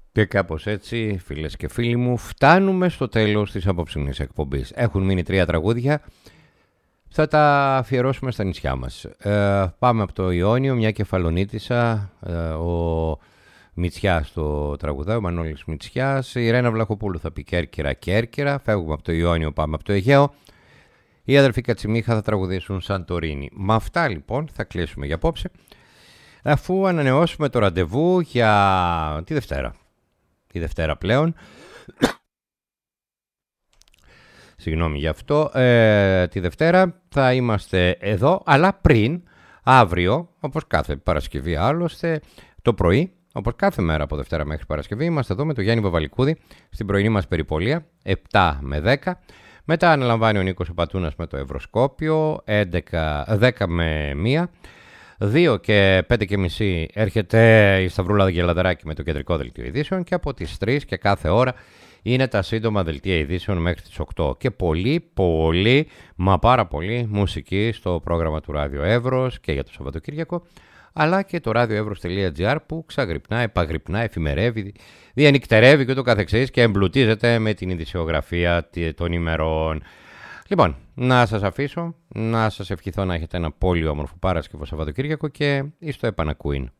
Και κάπως έτσι, φίλες και φίλοι μου, φτάνουμε στο τέλος της απόψινής εκπομπής. Έχουν μείνει 3 τραγούδια, θα τα αφιερώσουμε στα νησιά μας. Πάμε από το Ιόνιο, μια Κεφαλονίτισσα, ο Μητσιάς το τραγουδάει, ο Μανώλης Μητσιάς. Η Ρένα Βλαχοπούλου θα πει Κέρκυρα, Κέρκυρα. Φεύγουμε από το Ιόνιο, πάμε από το Αιγαίο. Οι αδερφοί Κατσιμίχα θα τραγουδήσουν Σαντορίνη. Με αυτά λοιπόν θα κλείσουμε για απόψε, αφού ανανεώσουμε το ραντεβού για τη Δευτέρα. Τη Δευτέρα πλέον. Συγγνώμη γι' αυτό. Τη Δευτέρα θα είμαστε εδώ, αλλά πριν, αύριο, όπως κάθε Παρασκευή άλλωστε, το πρωί, όπως κάθε μέρα από Δευτέρα μέχρι Παρασκευή, είμαστε εδώ με τον Γιάννη Βαβαλικούδη στην πρωινή μας περιπολία, 7 με 10. Μετά αναλαμβάνει ο Νίκος Πατούνας με το Ευρωσκόπιο, 10 με 1. 2 και 5 και μισή έρχεται η Σταυρούλα Γελαδεράκη με το κεντρικό δελτίο ειδήσεων και από τις 3 και κάθε ώρα είναι τα σύντομα δελτία ειδήσεων μέχρι τις 8. Και πολύ, μα πάρα πολύ μουσική στο πρόγραμμα του Ράδιο Εύρος και για το Σαββατοκύριακο, αλλά και το radioevros.gr που ξαγρυπνά, επαγρυπνά, εφημερεύει, διανυκτερεύει και το καθεξής και εμπλουτίζεται με την ειδησιογραφία των ημερών. Λοιπόν, να σας αφήσω, να σας ευχηθώ να έχετε ένα πολύ όμορφο Παρασκευό Σαββατοκύριακο και εις το επανακούειν.